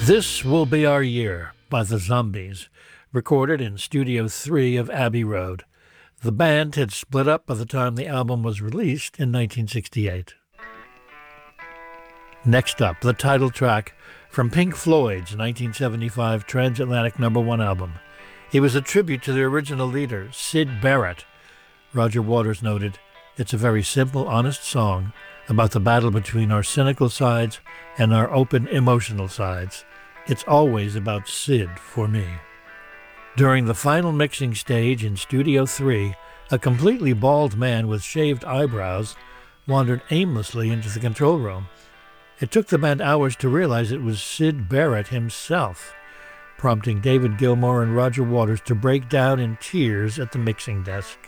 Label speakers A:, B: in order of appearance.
A: This Will Be Our Year by the Zombies, recorded in Studio 3 of Abbey Road. The band had split up by the time the album was released in 1968. Next up, the title track from Pink Floyd's 1975 transatlantic #1 album. It was a tribute to their original leader, Syd Barrett. Roger Waters noted, "It's a very simple, honest song about the battle between our cynical sides and our open, emotional sides. It's always about Syd for me." During the final mixing stage in Studio 3, a completely bald man with shaved eyebrows wandered aimlessly into the control room. It took the band hours to realize it was Syd Barrett himself, prompting David Gilmour and Roger Waters to break down in tears at the mixing desk.